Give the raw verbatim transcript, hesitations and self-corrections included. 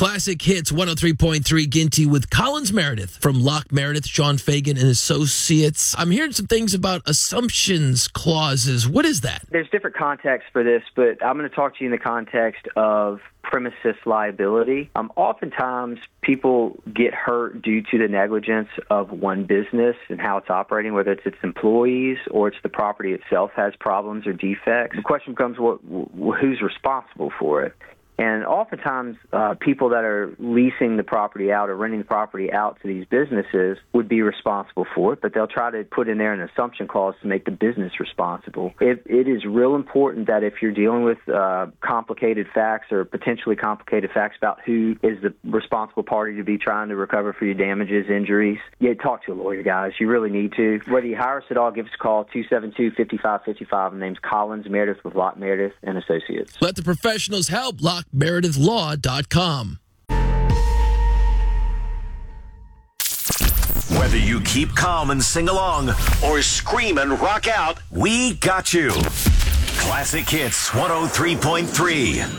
Classic Hits one oh three point three Ginty with Collins Meredith from Locke Meredith, Sean Fagan and Associates. I'm hearing some things about assumptions clauses. What is that? There's different contexts for this, but I'm going to talk to you in the context of premises liability. Um, oftentimes, people get hurt due to the negligence of one business and how it's operating, whether it's its employees or it's the property itself has problems or defects. The question becomes, what, who's responsible for it? And oftentimes, uh, people that are leasing the property out or renting the property out to these businesses would be responsible for it, but they'll try to put in there an assumption clause to make the business responsible. It, it is real important that if you're dealing with uh, complicated facts or potentially complicated facts about who is the responsible party to be trying to recover for your damages, injuries, yeah, talk to a lawyer, guys. You really need to. Whether you hire us at all, give us a call, two seven two, five five five five. My name's Collins Meredith with Locke Meredith and Associates. Let the professionals help. Locke Meredith Law dot com. Whether you keep calm and sing along or scream and rock out, we got you. Classic Hits one oh three point three.